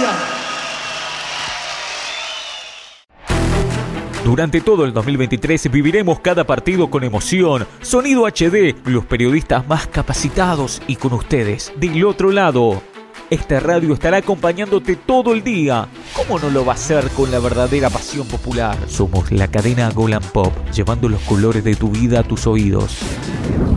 Gracias. Durante todo el 2023 viviremos cada partido con emoción. Sonido HD, los periodistas más capacitados y con ustedes del otro lado. Esta radio estará acompañándote todo el día. ¿Cómo no lo va a hacer con la verdadera pasión popular? Somos la cadena Golan Pop, llevando los colores de tu vida a tus oídos.